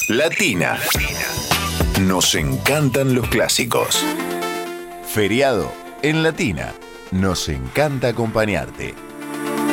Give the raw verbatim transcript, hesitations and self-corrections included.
Latina. Nos encantan los clásicos. Feriado en Latina. Nos encanta acompañarte.